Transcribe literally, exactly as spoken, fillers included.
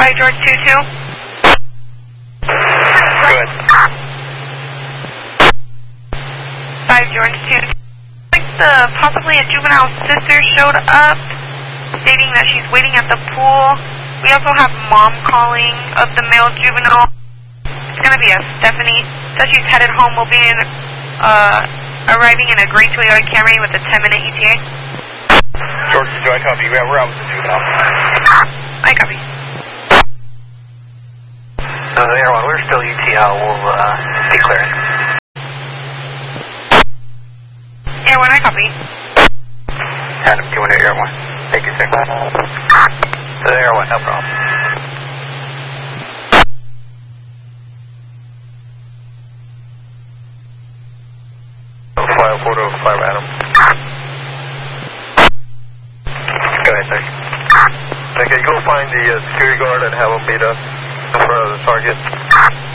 five George two two. Good. five George two two. Like the, possibly a juvenile sister showed up, stating that she's waiting at the pool. We also have mom calling of the male juvenile. It's going to be a Stephanie. Says she's headed home. Will be in, uh, arriving in a gray Toyota Camry with a ten minute E T A. George, do I copy? Yeah, we're out with the juvenile. I copy. So the Air One, we're still U T L. We'll uh, declare it. Air One, I copy. Adam, do you want to Air One? Thank you, sir. So the Air One, no problem. five four to five Adam. Go ahead, sir. Okay, go find the uh, security guard and have him meet us in front of the target.